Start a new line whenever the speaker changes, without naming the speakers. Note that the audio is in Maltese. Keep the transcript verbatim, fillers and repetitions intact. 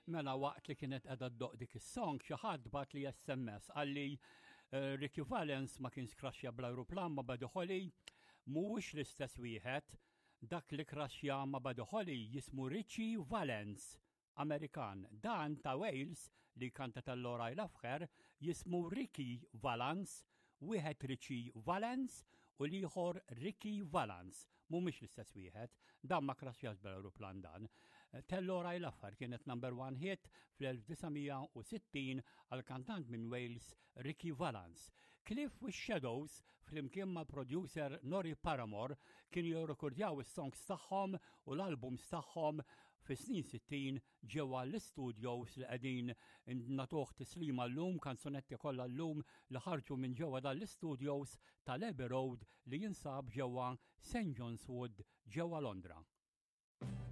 Mela waqt li kienet qiegħda ddoq dik is-song xi ħadd bat li S M S għalli uh, Ricky Valens ma kienx kraxxa bl-ajruplan ma' Buddy Holly mhuwiex l-istess wieħed, dak li kraxxa ma' Buddy Holly jismu Richie Valens, Amerikan. Dan ta' Wales li kanta tal-Lora l-Afħer jismu Ricky Valens, wieħed Richie Valens u liħor Ricky Valens. Mhumiex l-istess wieħed, dan ma kraxxjax bl-ajruplan dan. Tell-Lora l-Afħer kienet number one hit fl-1960 għal kantant minn Wales Ricky Valens. Cliff with Shadows flimkien ma' producer Nori Paramore kienu jirrekordjaw is-songs tagħhom u l-albums tagħhom fis-snin sittin ġewwa l-istudios li qegħdin nagħtuh tislima llum kanzunetti kollha llum li ħarġu minn ġewwa dan l-istudios tal-Abbey Road li jinsab ġewwa Saint John's Wood ġewwa Londra.